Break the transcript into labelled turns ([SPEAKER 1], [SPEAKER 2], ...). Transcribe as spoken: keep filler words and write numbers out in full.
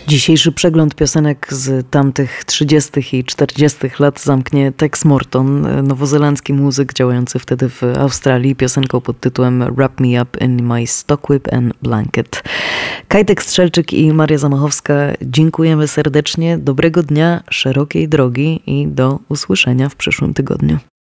[SPEAKER 1] Dzisiejszy przegląd piosenek z tamtych trzydziestych i czterdziestych lat zamknie Tex Morton, nowozelandzki muzyk działający wtedy w Australii, piosenką pod tytułem Wrap Me Up in My Stockwhip and Blanket. Kajtek Strzelczyk i Maria Zamachowska, dziękujemy serdecznie, dobrego dnia, szerokiej drogi i do usłyszenia w przyszłym tygodniu.